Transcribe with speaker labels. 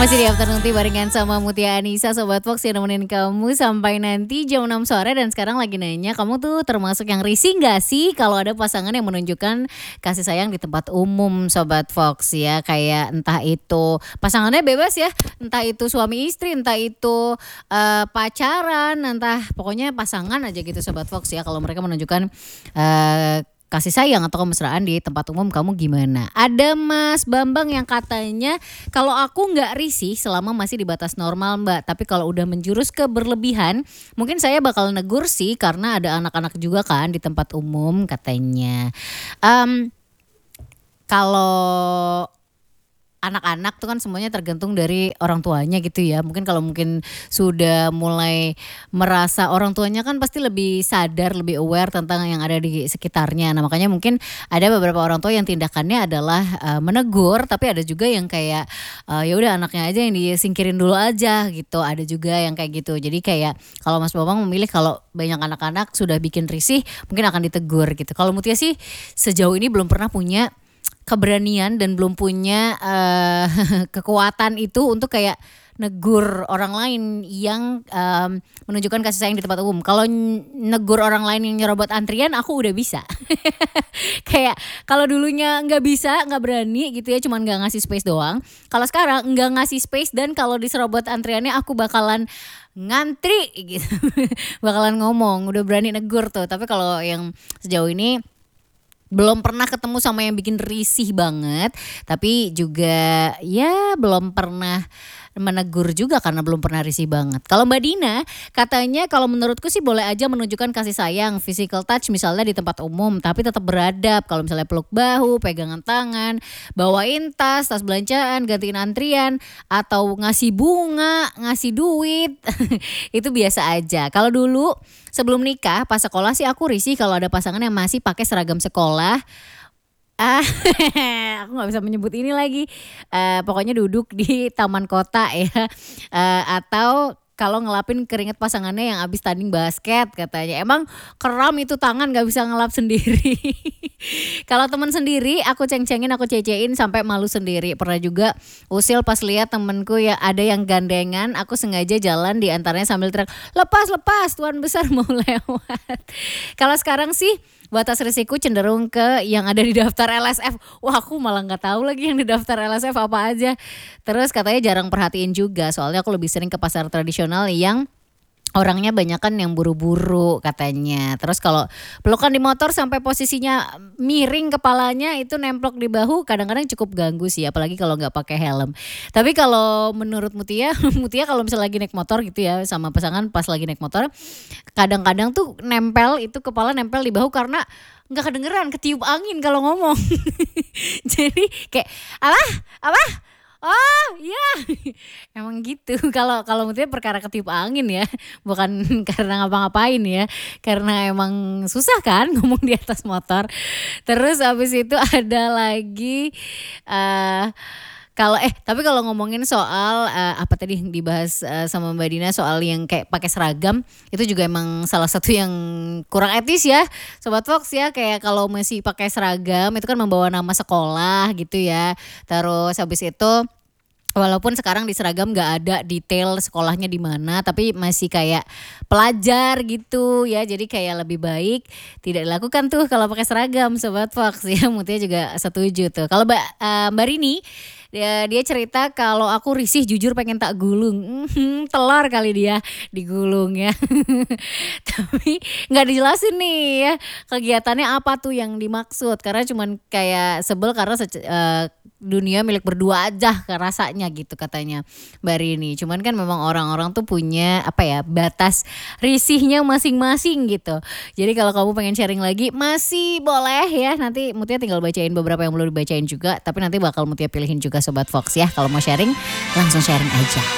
Speaker 1: Masih di Afternoon Tea barengan sama Mutia Anissa, Sobat Fox yang nemenin kamu sampai nanti jam 6 sore. Dan sekarang lagi nanya, kamu tuh termasuk yang risih gak sih kalau ada pasangan yang menunjukkan kasih sayang di tempat umum, Sobat Fox ya. Kayak entah itu pasangannya bebas ya, entah itu suami istri, entah itu pacaran, entah pokoknya pasangan aja gitu Sobat Fox ya. Kalau mereka menunjukkan kasih sayang atau kemesraan di tempat umum, kamu gimana? Ada Mas Bambang yang katanya, kalau aku nggak risih selama masih di batas normal Mbak, tapi kalau udah menjurus ke berlebihan, mungkin saya bakal negur sih karena ada anak-anak juga kan di tempat umum katanya. Kalau anak-anak tuh kan semuanya tergantung dari orang tuanya gitu ya. Mungkin kalau sudah mulai merasa orang tuanya kan pasti lebih sadar, lebih aware tentang yang ada di sekitarnya. Nah makanya mungkin ada beberapa orang tua yang tindakannya adalah menegur, tapi ada juga yang kayak ya udah anaknya aja yang disingkirin dulu aja gitu. Ada juga yang kayak gitu. Jadi kayak kalau Mas Bambang memilih kalau banyak anak-anak sudah bikin risih, mungkin akan ditegur gitu. Kalau Mutia sih sejauh ini belum pernah punya keberanian dan belum punya kekuatan itu untuk kayak negur orang lain yang menunjukkan kasih sayang di tempat umum. Kalau negur orang lain yang nyerobot antrian, aku udah bisa. Kayak kalau dulunya nggak bisa, nggak berani gitu ya, cuman nggak ngasih space doang. Kalau sekarang nggak ngasih space dan kalau diserobot antriannya aku bakalan ngantri gitu, bakalan ngomong, udah berani negur tuh. Tapi kalau yang sejauh ini belum pernah ketemu sama yang bikin risih banget, tapi juga ya belum pernah menegur juga karena belum pernah risih banget. Kalau Mbak Dina katanya kalau menurutku sih boleh aja menunjukkan kasih sayang, physical touch misalnya di tempat umum, tapi tetap beradab. Kalau misalnya peluk bahu, pegangan tangan, bawain tas belanjaan, gantiin antrian, atau ngasih bunga, ngasih duit, itu biasa aja. Kalau dulu sebelum nikah pas sekolah sih aku risih kalau ada pasangan yang masih pakai seragam sekolah. Aku nggak bisa menyebut ini lagi. Pokoknya duduk di taman kota ya. Atau kalau ngelapin keringat pasangannya yang abis tanding basket katanya. Emang keram itu tangan, nggak bisa ngelap sendiri. Kalau teman sendiri aku ceng-cengin, aku cecein sampai malu sendiri. Pernah juga usil pas lihat temenku ya ada yang gandengan, aku sengaja jalan di antaranya sambil teriak, lepas tuan besar mau lewat. Kalau sekarang sih batas risiko cenderung ke yang ada di daftar LSF. Wah aku malah nggak tahu lagi yang di daftar LSF apa aja. Terus katanya jarang perhatiin juga, soalnya aku lebih sering ke pasar tradisional yang orangnya banyakan yang buru-buru katanya. Terus kalau pelukan di motor sampai posisinya miring kepalanya itu nemplok di bahu, kadang-kadang cukup ganggu sih, apalagi kalau nggak pakai helm. Tapi kalau menurut Mutia, Mutia kalau misalnya lagi naik motor gitu ya sama pasangan pas lagi naik motor, kadang-kadang tuh nempel itu kepala nempel di bahu karena nggak kedengeran, ketiup angin kalau ngomong. Jadi kayak apa? Oh iya, emang gitu. Kalau Mutia perkara ketiup angin ya, bukan karena ngapa-ngapain ya, karena emang susah kan ngomong di atas motor. Terus abis itu ada lagi tapi kalau ngomongin soal apa tadi yang dibahas sama Mbak Dina soal yang kayak pakai seragam, itu juga emang salah satu yang kurang etis ya Sobat Fox ya. Kayak kalau masih pakai seragam itu kan membawa nama sekolah gitu ya. Terus habis itu walaupun sekarang di seragam nggak ada detail sekolahnya di mana, tapi masih kayak pelajar gitu ya. Jadi kayak lebih baik tidak dilakukan tuh kalau pakai seragam Sobat Fox ya. Mutia juga setuju tuh. Kalau Mbak Rini dia cerita kalau aku risih jujur pengen tak gulung. Telur kali dia digulung ya. Tapi nggak dijelasin nih ya kegiatannya apa tuh yang dimaksud, karena cuman kayak sebel karena dunia milik berdua aja rasanya gitu katanya Mbak Rini. Cuman kan memang orang-orang tuh punya apa ya batas risihnya masing-masing gitu. Jadi kalau kamu pengen sharing lagi masih boleh ya. Nanti Mutia tinggal bacain beberapa yang belum dibacain juga, tapi nanti bakal Mutia pilihin juga Sobat Fox ya. Kalau mau sharing langsung sharing aja.